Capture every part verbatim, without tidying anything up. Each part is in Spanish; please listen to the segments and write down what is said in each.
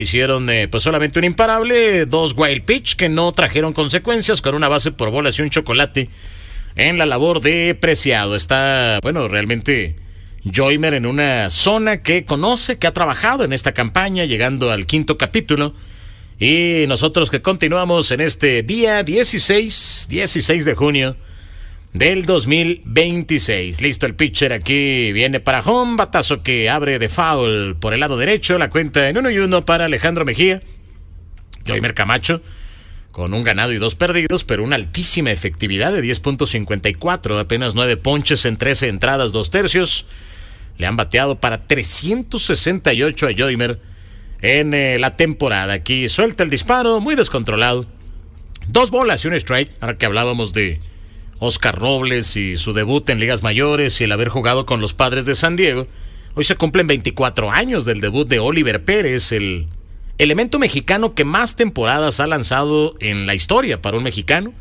Hicieron eh, pues solamente un imparable, dos wild pitch que no trajeron consecuencias, con una base por bolas y un chocolate en la labor de Preciado. Está, bueno, realmente Joymer en una zona que conoce, que ha trabajado en esta campaña, llegando al quinto capítulo. Y nosotros que continuamos en este día dieciséis de junio del dos mil veintiséis. Listo el pitcher, aquí viene para home, batazo que abre de foul por el lado derecho, la cuenta en uno y uno para Alejandro Mejía. Joymer Camacho con un ganado y dos perdidos, pero una altísima efectividad de diez punto cincuenta y cuatro, apenas nueve ponches en trece entradas, dos tercios. Le han bateado para trescientos sesenta y ocho a Joymer en eh, la temporada. Aquí suelta el disparo, muy descontrolado. Dos bolas y un strike, ahora que hablábamos de Oscar Robles y su debut en ligas mayores y el haber jugado con los Padres de San Diego. Hoy se cumplen veinticuatro años del debut de Oliver Pérez, el elemento mexicano que más temporadas ha lanzado en la historia para un mexicano.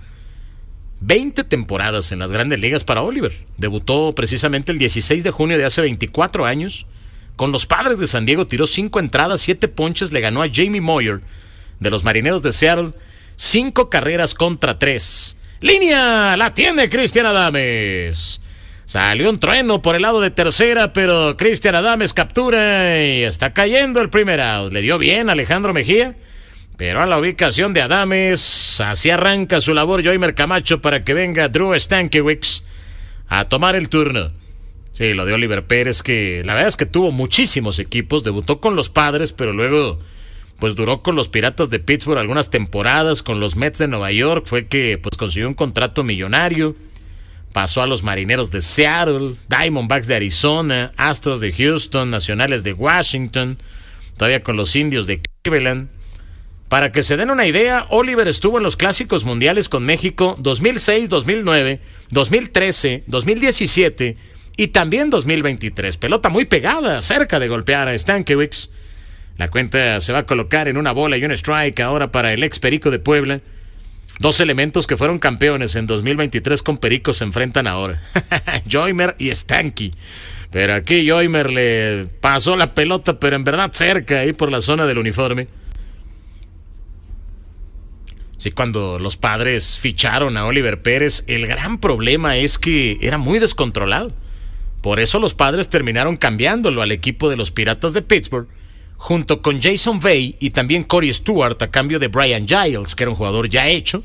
veinte temporadas en las grandes ligas para Oliver. Debutó precisamente el dieciséis de junio de hace veinticuatro años. Con los Padres de San Diego tiró cinco entradas, siete ponches, le ganó a Jamie Moyer de los Marineros de Seattle. Cinco carreras contra tres. Línea, la tiene Cristian Adames. Salió un trueno por el lado de tercera, pero Cristian Adames captura y está cayendo el primer out. Le dio bien a Alejandro Mejía, pero a la ubicación de Adames, así arranca su labor Joymer Camacho para que venga Drew Stankiewicz a tomar el turno. Sí, lo de Oliver Pérez, que la verdad es que tuvo muchísimos equipos, debutó con los Padres, pero luego pues duró con los Piratas de Pittsburgh algunas temporadas, con los Mets de Nueva York, fue que pues consiguió un contrato millonario, pasó a los Marineros de Seattle, Diamondbacks de Arizona, Astros de Houston, Nacionales de Washington, todavía con los Indios de Cleveland. Para que se den una idea, Oliver estuvo en los Clásicos Mundiales con México dos mil seis, dos mil nueve, dos mil trece, dos mil diecisiete y también dos mil veintitrés. Pelota muy pegada, cerca de golpear a Stankiewicz. La cuenta se va a colocar en una bola y un strike ahora para el ex Perico de Puebla. Dos elementos que fueron campeones en dos mil veintitrés con Pericos se enfrentan ahora. Joymer y Stanky. Pero aquí Joymer le pasó la pelota, pero en verdad cerca, ahí por la zona del uniforme. Sí, cuando los Padres ficharon a Oliver Pérez, el gran problema es que era muy descontrolado. Por eso los Padres terminaron cambiándolo al equipo de los Piratas de Pittsburgh, junto con Jason Bay y también Corey Stewart a cambio de Brian Giles, que era un jugador ya hecho.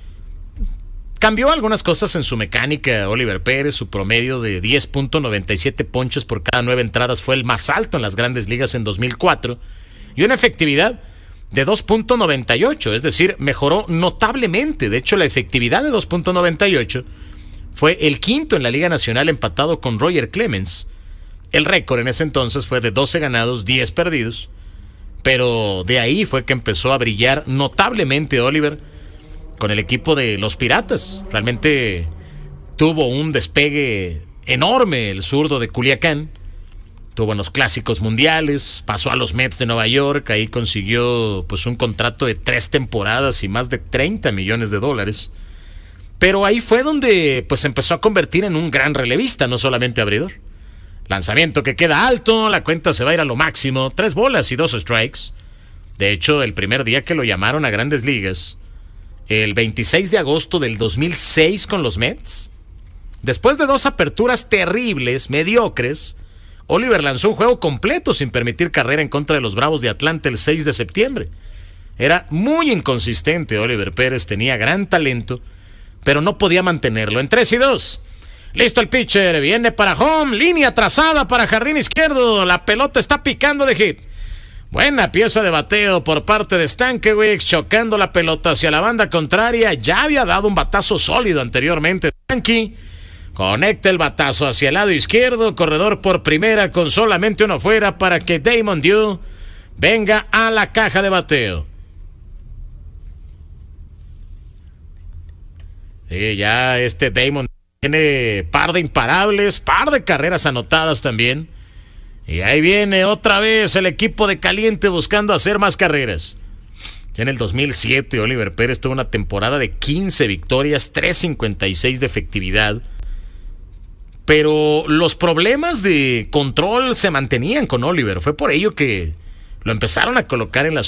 Cambió algunas cosas en su mecánica Oliver Pérez, su promedio de diez punto noventa y siete ponches por cada nueve entradas fue el más alto en las grandes ligas en dos mil cuatro, y una efectividad de dos punto noventa y ocho, es decir, mejoró notablemente. De hecho, la efectividad de dos punto noventa y ocho fue el quinto en la Liga Nacional, empatado con Roger Clemens. El récord en ese entonces fue de doce ganados, diez perdidos, pero de ahí fue que empezó a brillar notablemente Oliver con el equipo de los Piratas. Realmente tuvo un despegue enorme el zurdo de Culiacán, tuvo en los Clásicos Mundiales, pasó a los Mets de Nueva York, ahí consiguió pues un contrato de tres temporadas y más de treinta millones de dólares, pero ahí fue donde pues empezó a convertir en un gran relevista, no solamente abridor. Lanzamiento que queda alto, la cuenta se va a ir a lo máximo, tres bolas y dos strikes. De hecho, el primer día que lo llamaron a Grandes Ligas, el veintiséis de agosto del dos mil seis con los Mets, después de dos aperturas terribles, mediocres, Oliver lanzó un juego completo sin permitir carrera en contra de los Bravos de Atlanta el seis de septiembre. Era muy inconsistente Oliver Pérez, tenía gran talento, pero no podía mantenerlo. En tres y dos. Listo el pitcher, viene para home, línea trazada para jardín izquierdo, la pelota está picando de hit. Buena pieza de bateo por parte de Stankiewicz, chocando la pelota hacia la banda contraria. Ya había dado un batazo sólido anteriormente Stanky. Conecta el batazo hacia el lado izquierdo, corredor por primera con solamente uno fuera para que Damon Dew venga a la caja de bateo. Sí, ya este Damon tiene par de imparables, par de carreras anotadas también. Y ahí viene otra vez el equipo de Caliente buscando hacer más carreras. Ya en el dos mil siete Oliver Pérez tuvo una temporada de quince victorias, tres cincuenta y seis de efectividad. Pero los problemas de control se mantenían con Oliver. Fue por ello que lo empezaron a colocar en la